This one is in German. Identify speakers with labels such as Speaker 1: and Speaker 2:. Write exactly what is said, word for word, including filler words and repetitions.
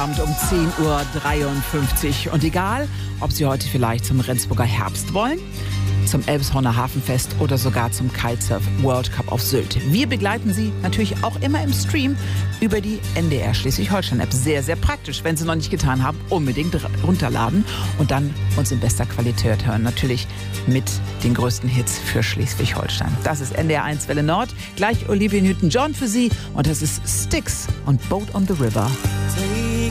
Speaker 1: Abend um zehn Uhr dreiundfünfzig. Und egal, ob Sie heute vielleicht zum Rendsburger Herbst wollen, zum Elbshorner Hafenfest oder sogar zum Kitesurf World Cup auf Sylt. Wir begleiten Sie natürlich auch immer im Stream über die N D R Schleswig-Holstein-App. Sehr, sehr praktisch. Wenn Sie noch nicht getan haben, unbedingt runterladen und dann uns in bester Qualität hören. Natürlich mit den größten Hits für Schleswig-Holstein. Das ist N D R eins Welle Nord. Gleich Olivia Newton-John für Sie und das ist Styx und Boat on the River.